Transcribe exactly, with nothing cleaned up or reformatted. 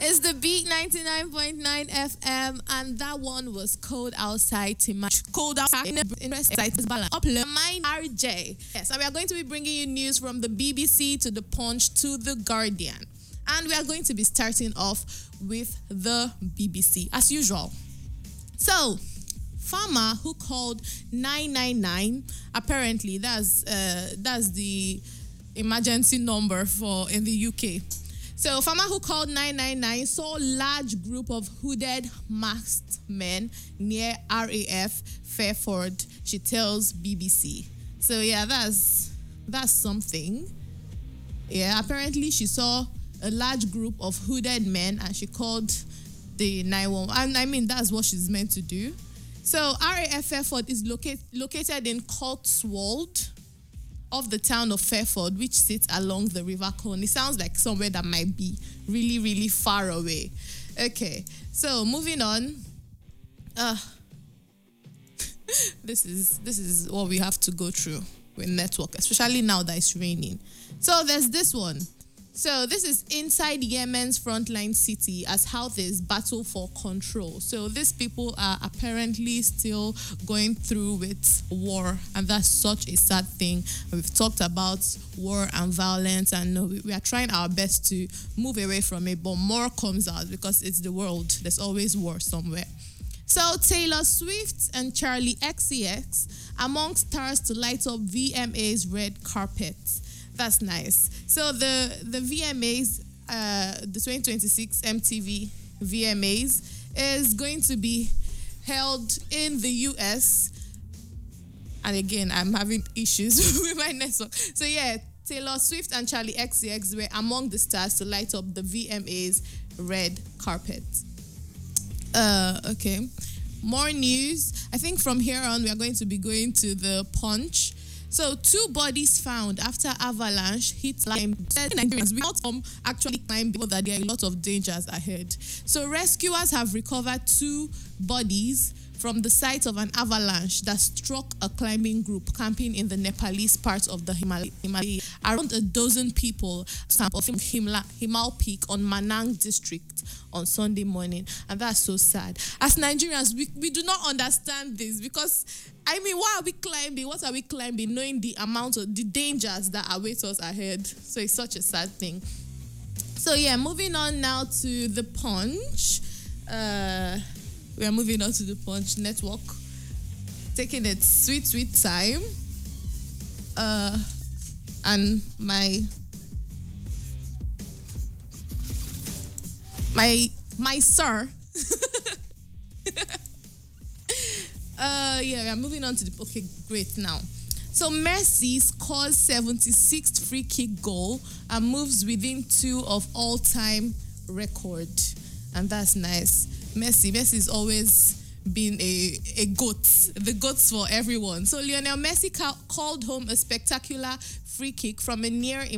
It's the Beat ninety-nine point nine F M, and that one was Cold Outside to match Cold Outside in the balance. Up my R J. Yes, and we are going to be bringing you news from the B B C to the Punch to the Guardian. And we are going to be starting off with the B B C, as usual. So, farmer who called nine nine nine, apparently that's uh, that's the emergency number for in the U K. So, farmer who called nine nine nine saw a large group of hooded, masked men near R A F Fairford, she tells B B C. So, yeah, that's that's something. Yeah, apparently she saw a large group of hooded men and she called the nine one one. And I mean, that's what she's meant to do. So, R A F Fairford is locate, located in Cotswold, of the town of Fairford, which sits along the River Colne. It sounds like somewhere that might be really, really far away. Okay, so moving on. Uh, this is this is what we have to go through with network, especially now that it's raining. So there's this one. So this is inside Yemen's frontline city as Houthis battle for control. So these people are apparently still going through with war, and that's such a sad thing. We've talked about war and violence, and we are trying our best to move away from it, but more comes out because it's the world. There's always war somewhere. So Taylor Swift and Charlie X C X among stars to light up V M A's red carpet. That's nice. So the the V M As, uh, the twenty twenty-six M T V V M As is going to be held in the U S. And again, I'm having issues with my network. So yeah, Taylor Swift and Charlie X C X were among the stars to light up the V M A's red carpet. Uh, okay. More news. I think from here on, we are going to be going to the Punch. So, two bodies found after avalanche hit Nigerians without some actually climbing, but that there are a lot of dangers ahead. So, rescuers have recovered two bodies from the site of an avalanche that struck a climbing group camping in the Nepalese part of the Himalaya. Around a dozen people camped off Himla, Himal Peak on Manang district on Sunday morning, and that's so sad. As Nigerians, we, we do not understand this because, I mean, why are we climbing? What are we climbing? Knowing the amount of the dangers that await us ahead. So it's such a sad thing. So yeah, moving on now to the Punch. Uh, we are moving on to the Punch network, taking its sweet, sweet time. Uh, and my my my sir. Uh, yeah, we are moving on to the... Okay, great, now. So, Messi scores seventy-sixth free kick goal and moves within two of all-time record. And that's nice. Messi, Messi's always been a, a goat. The goats for everyone. So, Lionel Messi ca- called home a spectacular free kick from a near